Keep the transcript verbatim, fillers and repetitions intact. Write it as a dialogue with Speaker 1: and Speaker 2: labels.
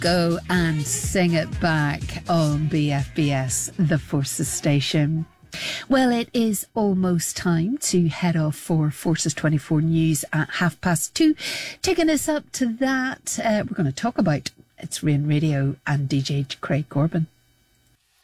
Speaker 1: Go and sing it back on B F B S, the Forces station. Well, it is almost time to head off for Forces twenty-four News at half past two. Taking us up to that, uh, we're going to talk about It's Rain Radio and D J Craig Corbin.